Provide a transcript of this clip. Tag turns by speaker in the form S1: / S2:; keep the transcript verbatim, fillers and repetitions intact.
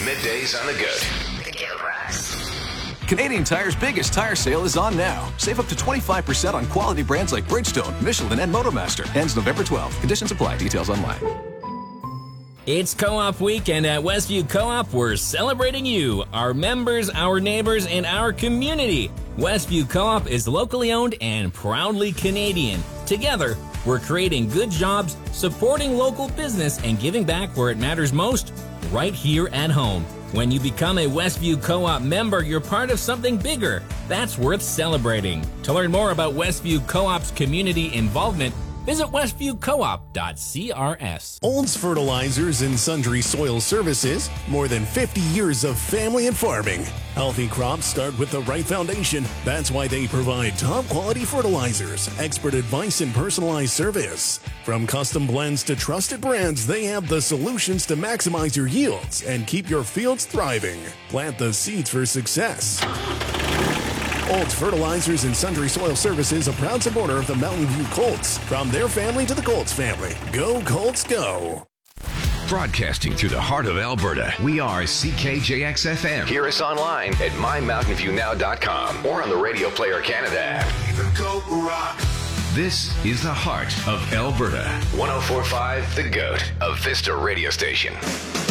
S1: Middays on the Goat.
S2: Canadian Tire's biggest tire sale is on now. Save up to twenty-five percent on quality brands like Bridgestone, Michelin, and Motomaster. Ends November twelfth. Conditions apply. Details online.
S3: It's Co-op Week, and at Westview Co-op, we're celebrating you, our members, our neighbors, and our community. Westview Co-op is locally owned and proudly Canadian. Together, we're creating good jobs, supporting local business, and giving back where it matters most, right here at home. When you become a Westview Co-op member, you're part of something bigger. That's worth celebrating. To learn more about Westview Co-op's community involvement, visit westview co op dot c r s.
S4: Olds Fertilizers and Sundry Soil Services, more than fifty years of family and farming. Healthy crops start with the right foundation. That's why they provide top quality fertilizers, expert advice, and personalized service. From custom blends to trusted brands, they have the solutions to maximize your yields and keep your fields thriving. Plant the seeds for success. Olds Fertilizers and Sundry Soil Services, a proud supporter of the Mountain View Colts. From their family to the Colts family. Go Colts, go!
S1: Broadcasting through the heart of Alberta, we are C K J X F M. Hear us online at my mountain view now dot com or on the Radio Player Canada app. This is the heart of Alberta. one oh four point five The Goat, a Vista radio station.